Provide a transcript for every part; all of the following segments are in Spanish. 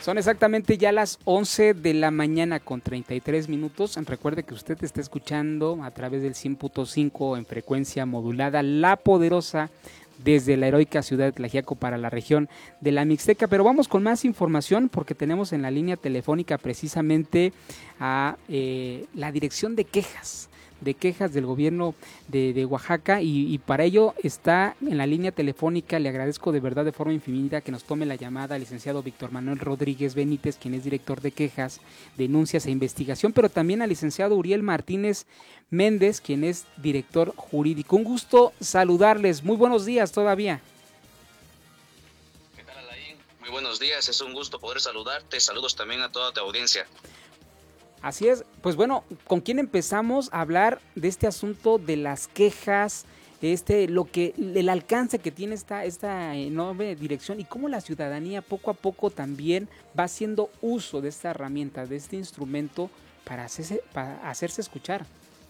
Son exactamente ya las 11 de la mañana con 33 minutos. Recuerde que usted está escuchando a través del 100.5 en frecuencia modulada, La Poderosa, desde la heroica ciudad de Tlaxiaco para la región de la Mixteca. Pero vamos con más información porque tenemos en la línea telefónica precisamente a la dirección de quejas del gobierno de Oaxaca y para ello está en la línea telefónica. Le agradezco de verdad de forma infinita que nos tome la llamada al licenciado Víctor Manuel Rodríguez Benítez, quien es director de quejas, denuncias e investigación, pero también al licenciado Uriel Martínez Méndez, quien es director jurídico. Un gusto saludarles, muy buenos días todavía. ¿Qué tal, Alain? Muy buenos días, es un gusto poder saludarte, saludos también a toda tu audiencia. Así es, pues bueno, ¿con quién empezamos a hablar de este asunto de las quejas, el alcance que tiene esta enorme dirección y cómo la ciudadanía poco a poco también va haciendo uso de esta herramienta, de este instrumento para hacerse escuchar?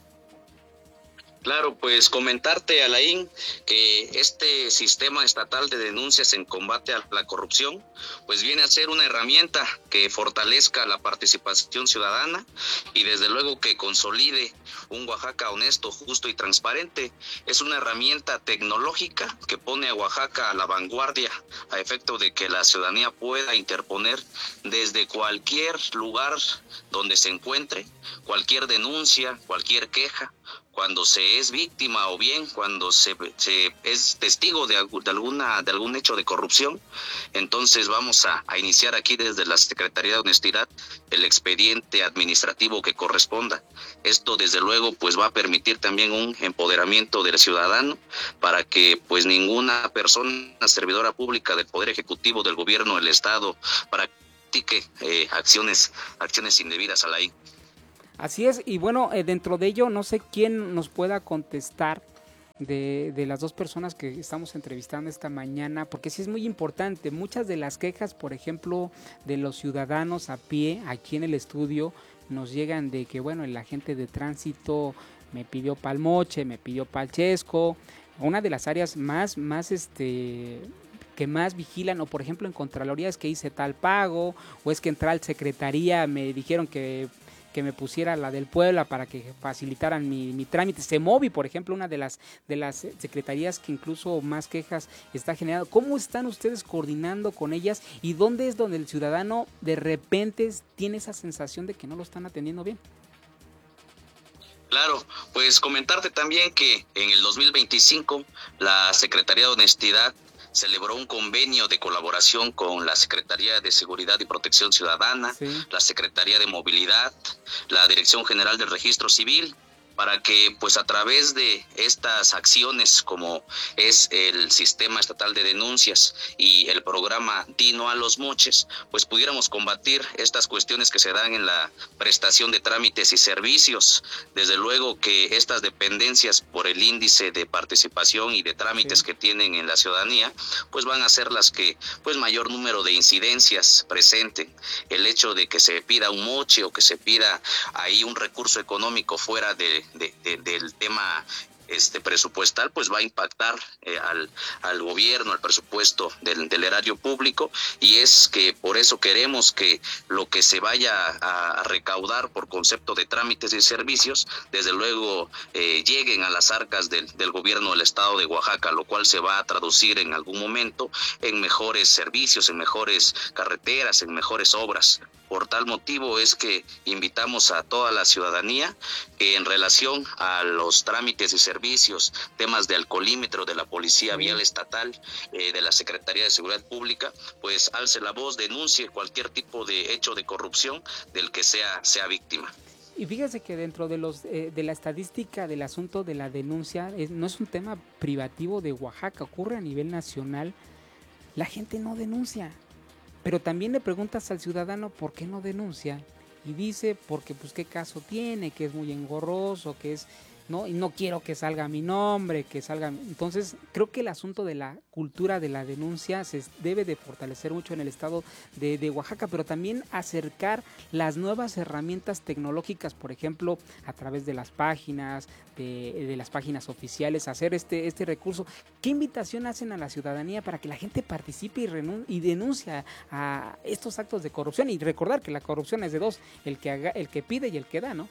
Claro, pues comentarte, Alain, que este sistema estatal de denuncias en combate a la corrupción, pues viene a ser una herramienta que fortalezca la participación ciudadana y desde luego que consolide un Oaxaca honesto, justo y transparente. Es una herramienta tecnológica que pone a Oaxaca a la vanguardia a efecto de que la ciudadanía pueda interponer desde cualquier lugar donde se encuentre, cualquier denuncia, cualquier queja, cuando se es víctima o bien cuando se es testigo de algún hecho de corrupción. Entonces vamos a iniciar aquí desde la Secretaría de Honestidad el expediente administrativo que corresponda. Esto desde luego pues va a permitir también un empoderamiento del ciudadano para que pues ninguna persona servidora pública del Poder Ejecutivo, del Gobierno del Estado, practique acciones indebidas a la ley. Así es, y bueno, dentro de ello no sé quién nos pueda contestar de las dos personas que estamos entrevistando esta mañana, porque sí es muy importante. Muchas de las quejas, por ejemplo, de los ciudadanos a pie aquí en el estudio, nos llegan de que, bueno, el agente de tránsito me pidió pal moche, me pidió pal chesco. Una de las áreas más que más vigilan, o por ejemplo en Contraloría, es que hice tal pago, o es que en tal secretaría me dijeron que me pusiera la del Puebla para que facilitaran mi trámite. CEMOVI, por ejemplo, una de las secretarías que incluso más quejas está generando. ¿Cómo están ustedes coordinando con ellas y dónde es donde el ciudadano de repente tiene esa sensación de que no lo están atendiendo bien? Claro, pues comentarte también que en el 2025 la Secretaría de Honestidad celebró un convenio de colaboración con la Secretaría de Seguridad y Protección Ciudadana, sí, la Secretaría de Movilidad, la Dirección General del Registro Civil, para que pues a través de estas acciones como es el sistema estatal de denuncias y el programa Dino a los Moches, pues pudiéramos combatir estas cuestiones que se dan en la prestación de trámites y servicios. Desde luego que estas dependencias, por el índice de participación y de trámites, sí, que tienen en la ciudadanía, pues van a ser las que pues mayor número de incidencias presenten. El hecho de que se pida un moche o que se pida ahí un recurso económico fuera del tema presupuestal, pues va a impactar al gobierno, al presupuesto del erario público, y es que por eso queremos que lo que se vaya a recaudar por concepto de trámites y servicios, desde luego lleguen a las arcas del gobierno del estado de Oaxaca, lo cual se va a traducir en algún momento en mejores servicios, en mejores carreteras, en mejores obras. Por tal motivo es que invitamos a toda la ciudadanía que en relación a los trámites y servicios, temas de alcoholímetro de la Policía Vial Estatal, de la Secretaría de Seguridad Pública, pues alce la voz, denuncie cualquier tipo de hecho de corrupción del que sea víctima. Y fíjese que dentro de la estadística del asunto de la denuncia, no es un tema privativo de Oaxaca, ocurre a nivel nacional. La gente no denuncia. Pero también le preguntas al ciudadano por qué no denuncia y dice porque pues qué caso tiene, que es muy engorroso, que es ¿no? Y no quiero que salga mi nombre, que salga... Entonces, creo que el asunto de la cultura de la denuncia se debe de fortalecer mucho en el estado de Oaxaca, pero también acercar las nuevas herramientas tecnológicas, por ejemplo, a través de las páginas, de las páginas oficiales, hacer este recurso. ¿Qué invitación hacen a la ciudadanía para que la gente participe y denuncie a estos actos de corrupción? Y recordar que la corrupción es de dos, el que pide y el que da, ¿no?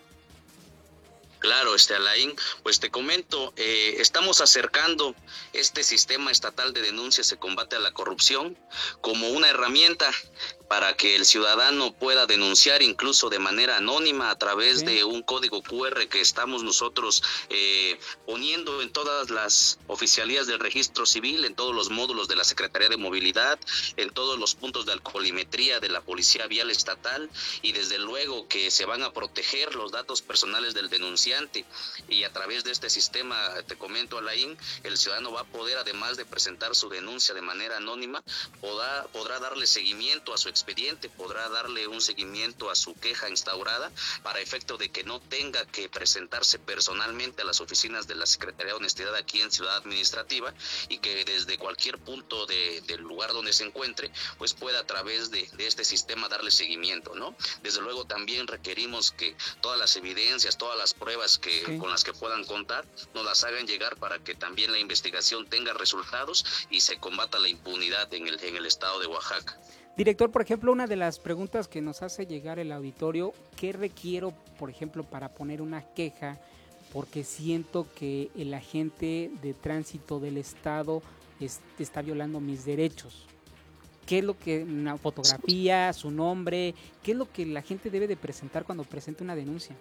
Claro, Alain, pues te comento, estamos acercando este sistema estatal de denuncias y combate a la corrupción como una herramienta para que el ciudadano pueda denunciar incluso de manera anónima a través de un código QR que estamos nosotros poniendo en todas las oficialías del registro civil, en todos los módulos de la Secretaría de Movilidad, en todos los puntos de alcoholimetría de la Policía Vial Estatal, y desde luego que se van a proteger los datos personales del denunciante, y a través de este sistema, te comento, Alain, el ciudadano va a poder, además de presentar su denuncia de manera anónima, podrá darle seguimiento a su expediente, podrá darle un seguimiento a su queja instaurada para efecto de que no tenga que presentarse personalmente a las oficinas de la Secretaría de Honestidad aquí en Ciudad Administrativa, y que desde cualquier punto del lugar donde se encuentre, pues pueda a través de este sistema darle seguimiento, ¿no? Desde luego también requerimos que todas las evidencias, todas las pruebas con las que puedan contar, nos las hagan llegar para que también la investigación tenga resultados y se combata la impunidad en el estado de Oaxaca. Director, por ejemplo, una de las preguntas que nos hace llegar el auditorio, ¿qué requiero, por ejemplo, para poner una queja? Porque siento que el agente de tránsito del estado está violando mis derechos. ¿Qué es lo que, una fotografía, su nombre, qué es lo que la gente debe de presentar cuando presente una denuncia?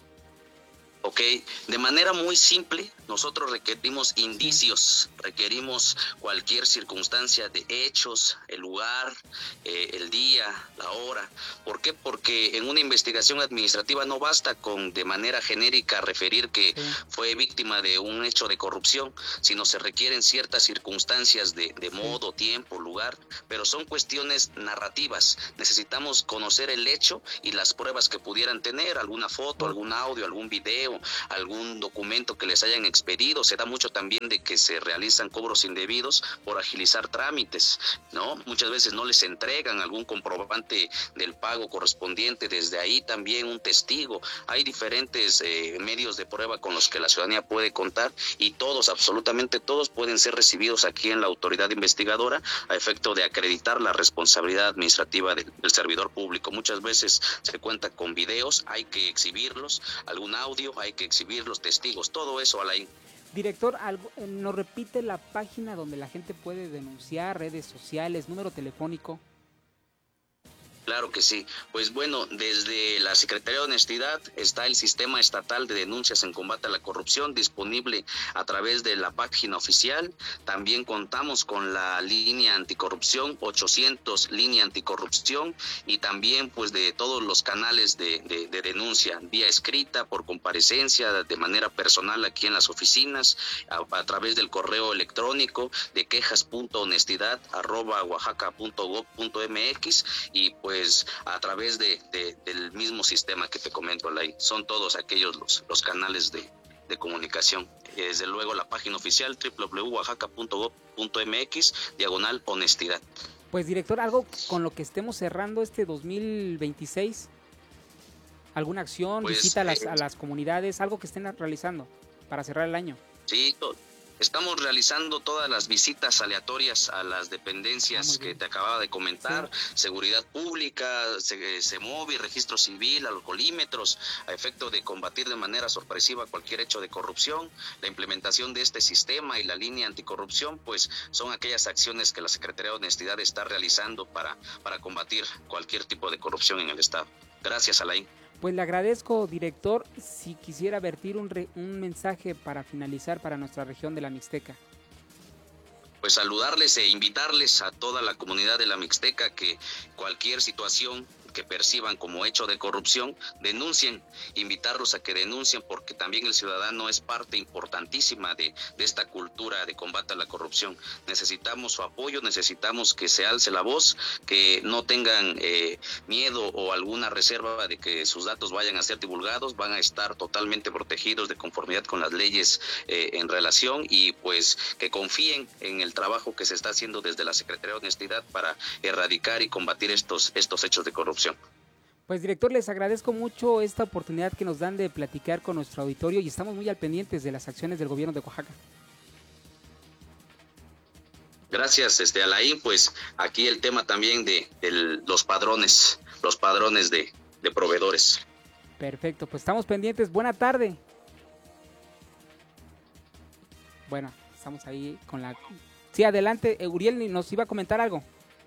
Ok, de manera muy simple, nosotros requerimos indicios, requerimos cualquier circunstancia de hechos, el lugar, el día, la hora. ¿Por qué? Porque en una investigación administrativa no basta con de manera genérica referir que fue víctima de un hecho de corrupción, sino se requieren ciertas circunstancias de modo, tiempo, lugar, pero son cuestiones narrativas. Necesitamos conocer el hecho y las pruebas que pudieran tener, alguna foto, algún audio, algún video, algún documento que les hayan expedido. Se da mucho también de que se realizan cobros indebidos por agilizar trámites, ¿no? Muchas veces no les entregan algún comprobante del pago correspondiente, desde ahí también un testigo. Hay diferentes medios de prueba con los que la ciudadanía puede contar, y todos, absolutamente todos, pueden ser recibidos aquí en la autoridad investigadora a efecto de acreditar la responsabilidad administrativa del servidor público. Muchas veces se cuenta con videos, hay que exhibirlos, algún audio, hay que exhibir los testigos, todo eso, Alain. Director, ¿nos repite la página donde la gente puede denunciar, redes sociales, número telefónico? Claro que sí. Pues bueno, desde la Secretaría de Honestidad está el Sistema Estatal de Denuncias en Combate a la Corrupción disponible a través de la página oficial. También contamos con la línea anticorrupción, 800 línea anticorrupción, y también pues de todos los canales de denuncia, vía escrita, por comparecencia, de manera personal aquí en las oficinas, a través del correo electrónico de quejas.honestidad@oaxaca.gov.mx, y pues a través del mismo sistema que te comento, Alain. Son todos aquellos los canales de comunicación. Desde luego la página oficial www.oaxaca.gov.mx/honestidad. Pues director, algo con lo que estemos cerrando este 2026, alguna acción, pues, visita a las comunidades, algo que estén realizando para cerrar el año. Sí, estamos realizando todas las visitas aleatorias a las dependencias que te acababa de comentar, seguridad pública, CEMOVI, registro civil, alcoholímetros, a efecto de combatir de manera sorpresiva cualquier hecho de corrupción. La implementación de este sistema y la línea anticorrupción, pues son aquellas acciones que la Secretaría de Honestidad está realizando para combatir cualquier tipo de corrupción en el Estado. Gracias, Alain. Pues le agradezco, director. Si quisiera vertir un mensaje para finalizar para nuestra región de la Mixteca. Pues saludarles e invitarles a toda la comunidad de la Mixteca que cualquier situación que perciban como hecho de corrupción, denuncien, invitarlos a que denuncien, porque también el ciudadano es parte importantísima de esta cultura de combate a la corrupción. Necesitamos su apoyo, necesitamos que se alce la voz, que no tengan miedo o alguna reserva de que sus datos vayan a ser divulgados, van a estar totalmente protegidos de conformidad con las leyes en relación, y pues que confíen en el trabajo que se está haciendo desde la Secretaría de Honestidad para erradicar y combatir estos hechos de corrupción. Pues, director, les agradezco mucho esta oportunidad que nos dan de platicar con nuestro auditorio, y estamos muy al pendientes de las acciones del gobierno de Oaxaca. Gracias, Alain. Pues aquí el tema también de los padrones de proveedores. Perfecto, pues estamos pendientes. Buena tarde. Bueno, estamos ahí con la... Sí, adelante, Uriel nos iba a comentar algo.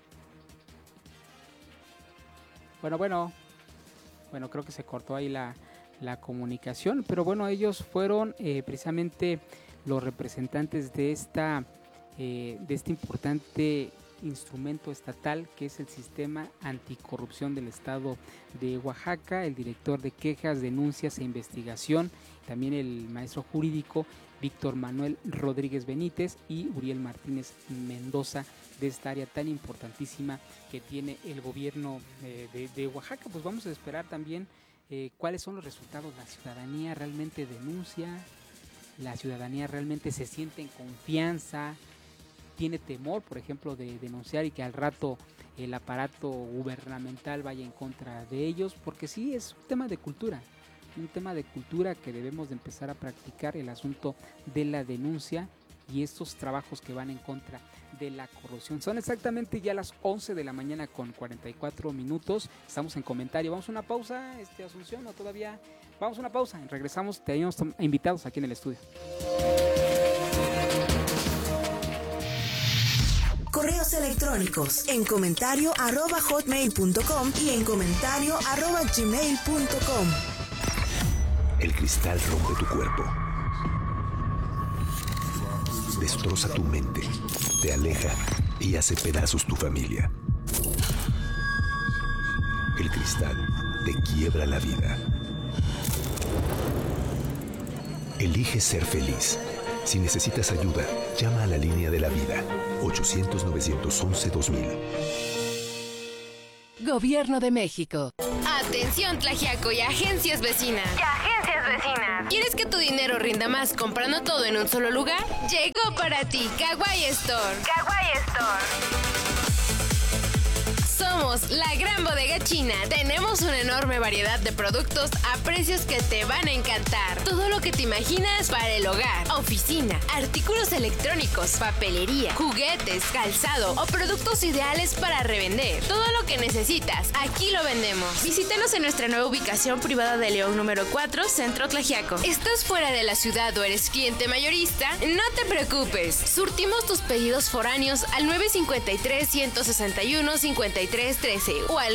Bueno, creo que se cortó ahí la comunicación, pero bueno, ellos fueron precisamente los representantes de este importante instrumento estatal que es el Sistema Anticorrupción del Estado de Oaxaca, el director de quejas, denuncias e investigación, también el maestro jurídico Víctor Manuel Rodríguez Benítez y Uriel Martínez Mendoza, de esta área tan importantísima que tiene el gobierno de Oaxaca. Pues vamos a esperar también cuáles son los resultados. La ciudadanía realmente denuncia, la ciudadanía realmente se siente en confianza, tiene temor, por ejemplo, de denunciar y que al rato el aparato gubernamental vaya en contra de ellos, porque sí es un tema de cultura que debemos de empezar a practicar, el asunto de la denuncia y estos trabajos que van en contra de la corrupción. Son exactamente ya las 11 de la mañana con 44 minutos. Estamos en comentario. Vamos a una pausa, Asunción, o todavía vamos a una pausa. Regresamos, tenemos invitados aquí en el estudio. Correos electrónicos en comentario@hotmail.com y en comentario@gmail.com. El cristal rompe tu cuerpo, destroza tu mente, te aleja y hace pedazos tu familia. El cristal te quiebra la vida. Elige ser feliz. Si necesitas ayuda, llama a la línea de la vida, 800-911-2000. Gobierno de México. Atención, Tlaxiaco y agencias vecinas. ¿Quieres que tu dinero rinda más comprando todo en un solo lugar? Llegó para ti Kawaii Store. Somos la gran bodega china. Tenemos una enorme variedad de productos a precios que te van a encantar. Todo lo que te imaginas para el hogar, oficina, artículos electrónicos, papelería, juguetes, calzado o productos ideales para revender. Todo lo que necesitas, aquí lo vendemos. Visítanos en nuestra nueva ubicación privada de León número 4, Centro Tlaxiaco. ¿Estás fuera de la ciudad o eres cliente mayorista? No te preocupes. Surtimos tus pedidos foráneos al 953-161-5313 o al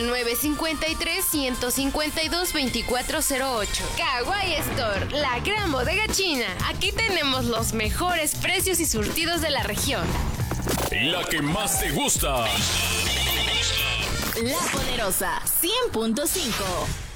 953-152-2408. Kawaii Store, la gran bodega china. Aquí tenemos los mejores precios y surtidos de la región. La que más te gusta. La Poderosa 100.5.